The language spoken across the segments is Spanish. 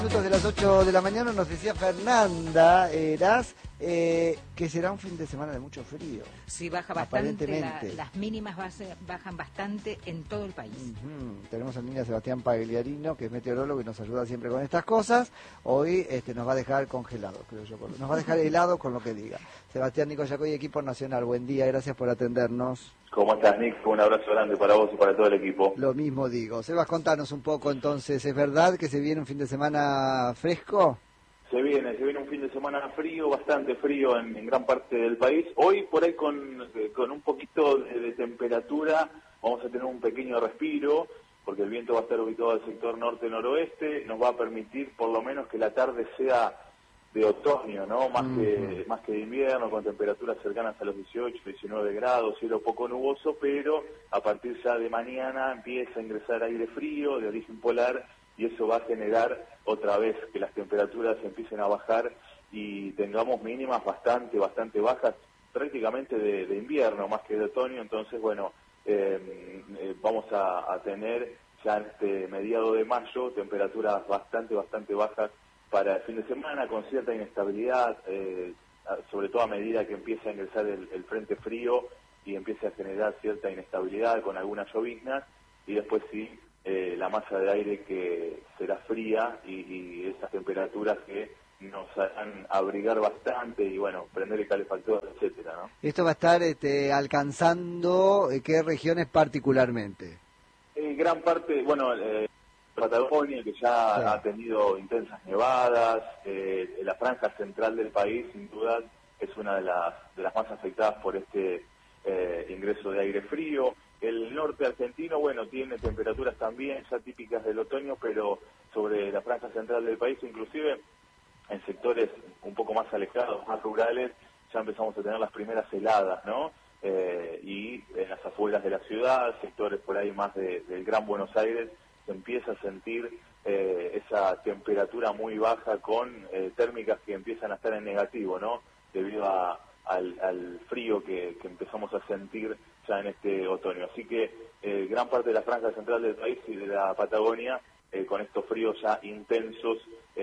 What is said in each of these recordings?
Minutos de las 8 de la mañana nos decía Fernanda Eras que será un fin de semana de mucho frío. Sí, baja bastante, las mínimas bajan bastante en todo el país. Tenemos en línea a Sebastián Pagliarino, que es meteorólogo y nos ayuda siempre con estas cosas. Hoy nos va a dejar congelado, creo yo. Nos va a dejar helado con lo que diga. Sebastián, Nico Yacoy, equipo nacional, buen día, gracias por atendernos. ¿Cómo estás, Nick? Un abrazo grande para vos y para todo el equipo. Lo mismo digo. Sebas, contanos un poco entonces, ¿es verdad que se viene un fin de semana fresco? Se viene un fin de semana frío, bastante frío en gran parte del país. Hoy por ahí con un poquito de temperatura vamos a tener un pequeño respiro, porque el viento va a estar ubicado al sector norte-noroeste, nos va a permitir por lo menos que la tarde sea de otoño, ¿no? Más que de invierno, con temperaturas cercanas a los 18, 19 grados, cielo poco nuboso, pero a partir ya de mañana empieza a ingresar aire frío de origen polar y eso va a generar otra vez que las temperaturas empiecen a bajar y tengamos mínimas bastante bajas, prácticamente de invierno más que de otoño. Entonces, bueno, vamos a tener ya en este mediado de mayo temperaturas bastante bajas para el fin de semana, con cierta inestabilidad, sobre todo a medida que empieza a ingresar el frente frío y empieza a generar cierta inestabilidad con algunas lloviznas, y después sí, la masa de aire que será fría y esas temperaturas que nos harán abrigar bastante y bueno, prender el calefactor, etcétera, ¿no? Esto va a estar alcanzando ¿qué regiones particularmente? Gran parte, bueno, Patagonia, que ya ha tenido intensas nevadas, la franja central del país, sin duda, es una de las más afectadas por este ingreso de aire frío. El norte argentino, bueno, tiene temperaturas también ya típicas del otoño, pero sobre la franja central del país, inclusive en sectores un poco más alejados, más rurales, ya empezamos a tener las primeras heladas, ¿no? Y en las afueras de la ciudad, sectores por ahí más del Gran Buenos Aires, se empieza a sentir esa temperatura muy baja con térmicas que empiezan a estar en negativo, ¿no? Debido al frío que empezamos a sentir ya en este otoño. Así que gran parte de la franja central del país y de la Patagonia, con estos fríos ya intensos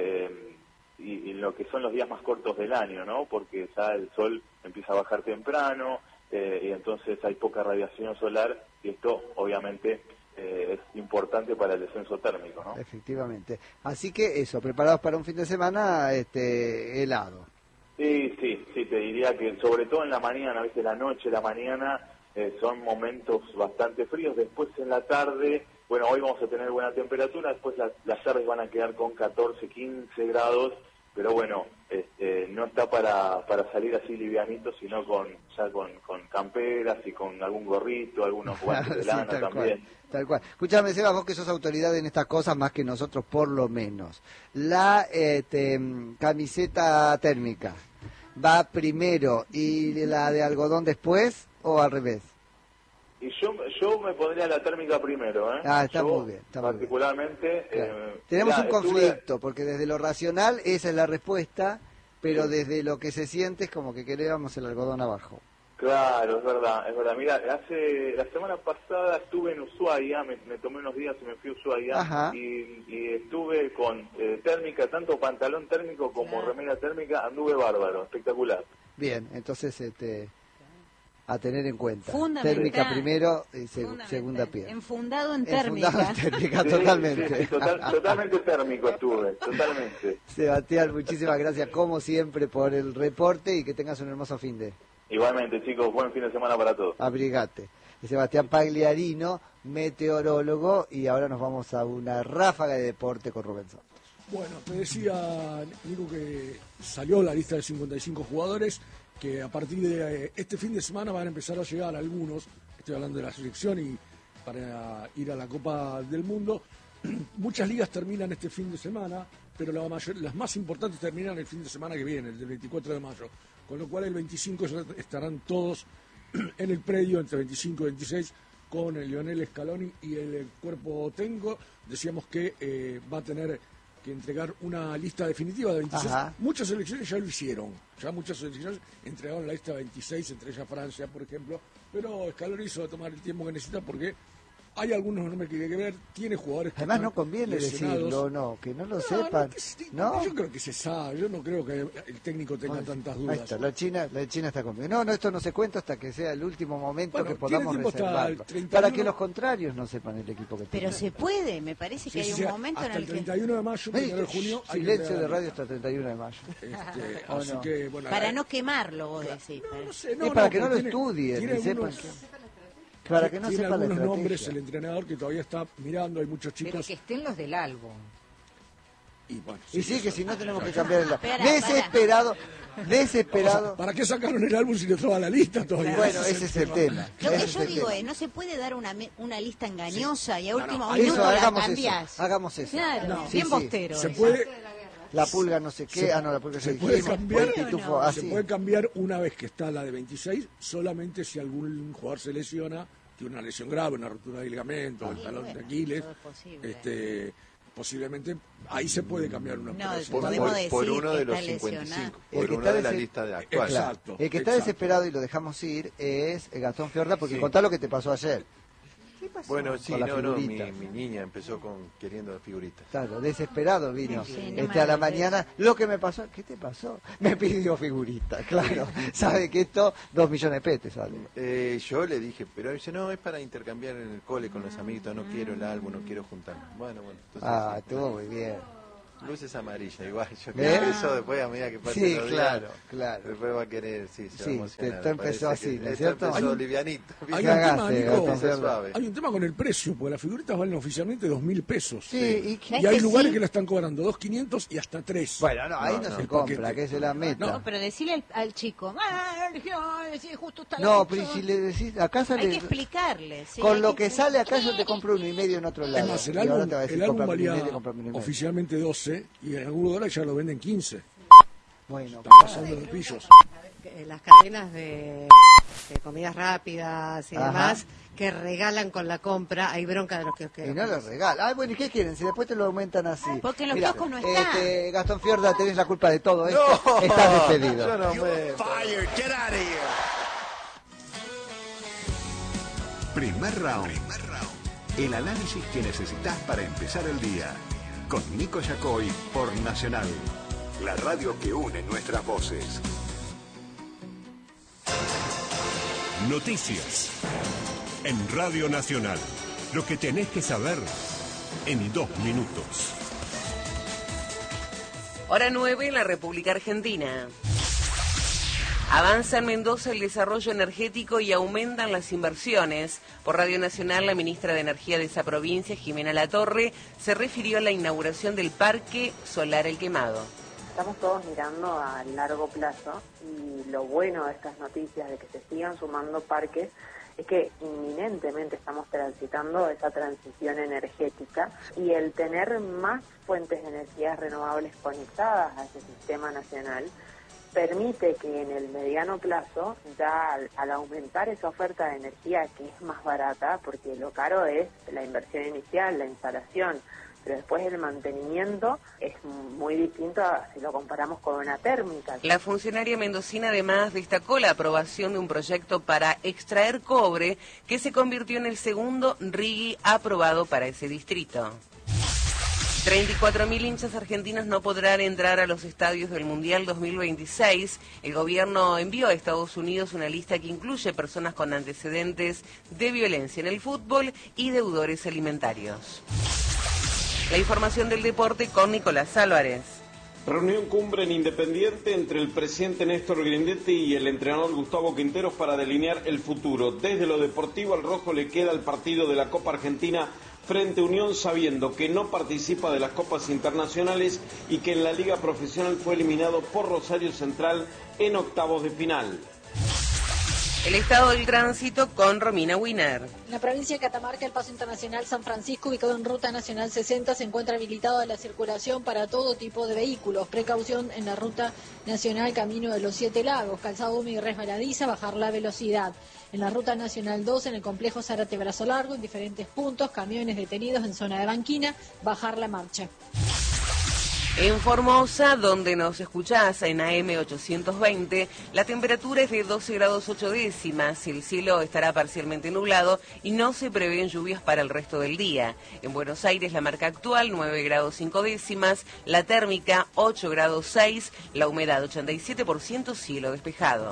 y lo que son los días más cortos del año, ¿no? Porque ya el sol empieza a bajar temprano y entonces hay poca radiación solar y esto obviamente es importante para el descenso térmico, ¿no? Efectivamente. Así que eso, preparados para un fin de semana helado. Sí, te diría que sobre todo en la mañana, ¿viste? La noche, la mañana son momentos bastante fríos. Después en la tarde, bueno, hoy vamos a tener buena temperatura, después las tardes van a quedar con 14, 15 grados, pero bueno, no está para salir así livianito, sino con camperas y con algún gorrito, algunos guantes de lana tal también. Tal cual. Escúchame, Sebas, vos que sos autoridad en estas cosas más que nosotros por lo menos. La camiseta térmica, ¿va primero y la de algodón después o al revés? Y yo me pondría la térmica primero, ¿eh? Está muy bien. Particularmente... Claro. Tenemos un conflicto, porque desde lo racional esa es la respuesta, pero desde lo que se siente es como que queríamos el algodón abajo. Claro, es verdad. Mira, la semana pasada estuve en Ushuaia, me tomé unos días y me fui a Ushuaia y estuve con térmica, tanto pantalón térmico como remera térmica, anduve bárbaro, espectacular. Bien, entonces a tener en cuenta. Fundamental. Térmica primero y segunda piel. Enfundado en térmica. Enfundado en térmica, totalmente. Sí, totalmente térmico estuve, totalmente. Sebastián, muchísimas gracias como siempre por el reporte y que tengas un hermoso fin de... Igualmente, chicos, buen fin de semana para todos. Abrigate. Sebastián Pagliarino, meteorólogo, y ahora nos vamos a una ráfaga de deporte con Rubén Santos. Bueno, te decía, Nico, que salió la lista de 55 jugadores, que a partir de este fin de semana van a empezar a llegar algunos, estoy hablando de la selección y para ir a la Copa del Mundo. Muchas ligas terminan este fin de semana, pero las más importantes terminan el fin de semana que viene, el del 24 de mayo. Con lo cual el 25 ya estarán todos en el predio, entre 25 y 26, con el Lionel Scaloni y el cuerpo técnico. Decíamos que va a tener que entregar una lista definitiva de 26. Muchas selecciones ya lo hicieron, muchas selecciones entregaron la lista de 26, entre ellas Francia, por ejemplo, pero Scaloni se va a tomar el tiempo que necesita porque hay algunos nombres que hay que ver, tiene jugadores que además no conviene decirlo, no, que no lo sepan, ¿no? Yo creo que se sabe, yo no creo que el técnico tenga tantas dudas. Ahí está, la China está conmigo. No, esto no se cuenta hasta que sea el último momento que podamos reservarlo. Para que los contrarios no sepan el equipo que tiene. Pero se puede, me parece que hay un momento en el que... Hasta el 31 de mayo, 1 de junio... Silencio de radio hasta el 31 de mayo. Así que, bueno, para no quemarlo, vos decís. No sé, es para que no lo estudien y sepan para que no tiene sepan la algunos estrategia. Nombres el entrenador que todavía está mirando, hay muchos chicos. Pero que estén los del álbum. Y, bueno, y sí, que si no tenemos que cambiar el álbum. Desesperado. ¿Para qué sacaron el álbum si no estaba la lista todavía? Bueno, ese es el tema. Lo que yo digo es, no se puede dar una lista engañosa y a último minuto la cambiás. Hagamos eso. Claro, bien bostero. Se puede... La pulga no sé qué, la pulga se puede cambiar una vez que está la de 26, solamente si algún jugador se lesiona, tiene una lesión grave, una rotura de ligamento, el talón de Aquiles, posiblemente ahí se puede cambiar una por uno de los 55, por uno de la lista de actual. Exacto. El que está desesperado y lo dejamos ir es Gastón Fiorda, porque contá lo que te pasó ayer. ¿Qué pasó? Bueno, sí, mi niña empezó queriendo figuritas. Claro, desesperado vino a la mañana. Lo que me pasó, ¿qué te pasó? Me pidió figuritas, claro. Sabe que esto 2 millones de pesos sale. Yo le dije, pero dice, no, es para intercambiar en el cole con los amiguitos, no quiero el álbum, no quiero juntarme. Bueno, entonces... estuvo muy bien. Luces amarillas, igual, yo creo que eso después a medida que pase los días, claro. después va a querer, se va a emocionar. Esto empezó así, ¿no es cierto? Empezó livianito. Hay un tema con el precio, porque las figuritas valen oficialmente 2.000 pesos. Sí, y hay lugares que la están cobrando 2.500 y hasta 3. Bueno, no, ahí no se compra, que es la meta. No, pero decirle al chico, justo está no, pero si le decís, acá sale... Hay que explicarle. Con lo que sale acá yo te compro 1,5 en otro lado. Es más, el álbum valía oficialmente 12 y en algún lugar ya lo venden 15. Bueno, están pasando de pillos. Las cadenas de comidas rápidas y demás que regalan con la compra, hay bronca de los kiosqueros. Y no los regalan. Bueno, ¿y qué quieren? Si después te lo aumentan así. Porque en los kioscos no está. Gastón Fiorda, tenés la culpa de todo esto. No, estás despedido. Yo no Primer round. El análisis que necesitas para empezar el día. Con Nico Yacoy por Nacional, la radio que une nuestras voces. Noticias en Radio Nacional. Lo que tenés que saber en 2 minutos. Hora 9 en la República Argentina. Avanza en Mendoza el desarrollo energético y aumentan las inversiones. Por Radio Nacional, la ministra de Energía de esa provincia, Jimena Latorre, se refirió a la inauguración del Parque Solar El Quemado. Estamos todos mirando a largo plazo y lo bueno de estas noticias de que se sigan sumando parques es que inminentemente estamos transitando esa transición energética y el tener más fuentes de energías renovables conectadas a ese sistema nacional permite que en el mediano plazo, ya al aumentar esa oferta de energía que es más barata, porque lo caro es la inversión inicial, la instalación, pero después el mantenimiento es muy distinto si lo comparamos con una térmica. La funcionaria mendocina además destacó la aprobación de un proyecto para extraer cobre que se convirtió en el segundo RIGI aprobado para ese distrito. 34.000 hinchas argentinos no podrán entrar a los estadios del Mundial 2026. El gobierno envió a Estados Unidos una lista que incluye personas con antecedentes de violencia en el fútbol y deudores alimentarios. La información del deporte con Nicolás Álvarez. Reunión cumbre en Independiente entre el presidente Néstor Grindetti y el entrenador Gustavo Quinteros para delinear el futuro. Desde lo deportivo al rojo le queda el partido de la Copa Argentina frente a Unión, sabiendo que no participa de las copas internacionales y que en la liga profesional fue eliminado por Rosario Central en octavos de final. El estado del tránsito con Romina Winer. En la provincia de Catamarca, el paso internacional San Francisco, ubicado en Ruta Nacional 60, se encuentra habilitado a la circulación para todo tipo de vehículos. Precaución en la Ruta Nacional Camino de los 7 Lagos, calzado húmedo y resbaladiza, bajar la velocidad. En la Ruta Nacional 2, en el complejo Zárate Brazo Largo, en diferentes puntos, camiones detenidos en zona de banquina, bajar la marcha. En Formosa, donde nos escuchás en AM 820, la temperatura es de 12 grados 8 décimas, el cielo estará parcialmente nublado y no se prevén lluvias para el resto del día. En Buenos Aires, la marca actual 9 grados 5 décimas, la térmica 8 grados 6, la humedad 87%, cielo despejado.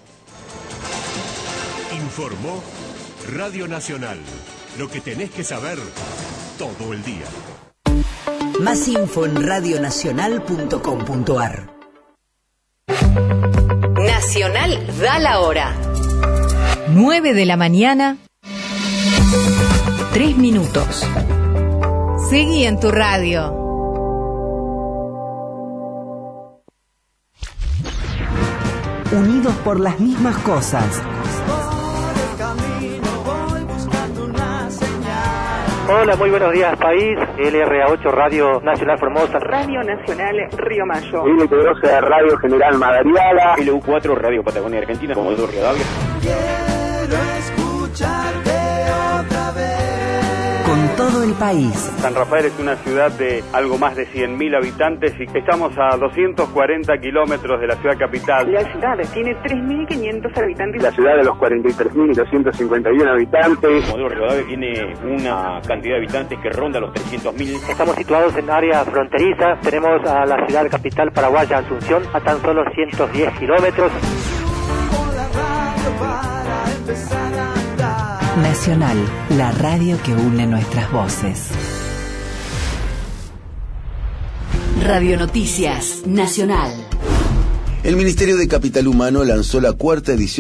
Informó Radio Nacional, lo que tenés que saber todo el día. Más info en radionacional.com.ar. Nacional da la hora. 9 de la mañana, 3 minutos. Seguí en tu radio. Unidos por las mismas cosas. Hola, muy buenos días, país. LRA8 Radio Nacional Formosa. Radio Nacional Río Mayo. L12 Radio General Madariaga. LU4 Radio Patagonia Argentina. Comodoro Rivadavia. Quiero escucharte otra vez. Con todo el país. San Rafael es una ciudad de algo más de 100.000 habitantes y estamos a 240 kilómetros de la ciudad capital. La ciudad tiene 3.500 habitantes. La ciudad de los 43.251 habitantes. Comodoro Rivadavia tiene una cantidad de habitantes que ronda los 300.000. Estamos situados en área fronteriza. Tenemos a la ciudad capital paraguaya Asunción a tan solo 110 kilómetros. Nacional, la radio que une nuestras voces. Radio Noticias Nacional. El Ministerio de Capital Humano lanzó la 4ª edición